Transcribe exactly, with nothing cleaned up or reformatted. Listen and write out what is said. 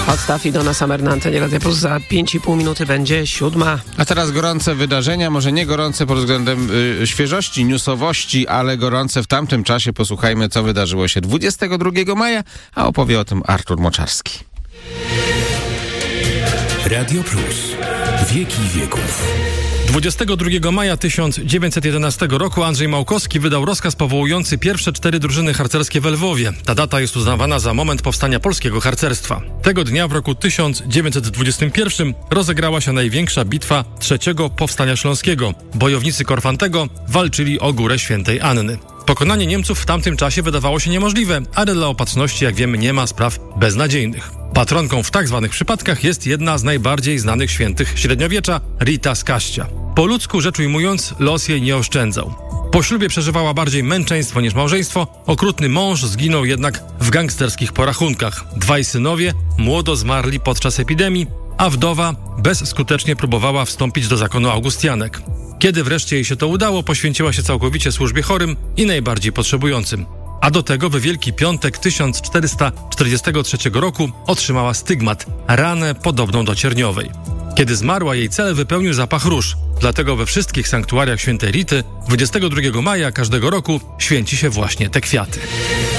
Hot Stuff i Donna Summer na antenie Radia Plus. Za pięć i pół minuty będzie siódma. A teraz gorące wydarzenia, może nie gorące pod względem y, świeżości, newsowości, ale gorące w tamtym czasie. Posłuchajmy, co wydarzyło się dwudziestego drugiego maja, a opowie o tym Artur Moczarski. Radio Plus. Wieki wieków. dwudziestego drugiego maja tysiąc dziewięćset jedenastego roku Andrzej Małkowski wydał rozkaz powołujący pierwsze cztery drużyny harcerskie w Lwowie. Ta data jest uznawana za moment powstania polskiego harcerstwa. Tego dnia w roku tysiąc dziewięćset dwudziestym pierwszym rozegrała się największa bitwa trzeciego Powstania Śląskiego. Bojownicy Korfantego walczyli o Górę Świętej Anny. Pokonanie Niemców w tamtym czasie wydawało się niemożliwe, ale dla opatrzności, jak wiemy, nie ma spraw beznadziejnych. Patronką w tak zwanych przypadkach jest jedna z najbardziej znanych świętych średniowiecza, Rita z Kaścia. Po ludzku rzecz ujmując, los jej nie oszczędzał. Po ślubie przeżywała bardziej męczeństwo niż małżeństwo, okrutny mąż zginął jednak w gangsterskich porachunkach. Dwaj synowie młodo zmarli podczas epidemii, a wdowa bezskutecznie próbowała wstąpić do zakonu Augustianek. Kiedy wreszcie jej się to udało, poświęciła się całkowicie służbie chorym i najbardziej potrzebującym. A do tego we Wielki Piątek tysiąc czterysta czterdziestego trzeciego roku otrzymała stygmat, ranę podobną do cierniowej. Kiedy zmarła, jej cel wypełnił zapach róż. Dlatego we wszystkich sanktuariach świętej Rity dwudziestego drugiego maja każdego roku święci się właśnie te kwiaty.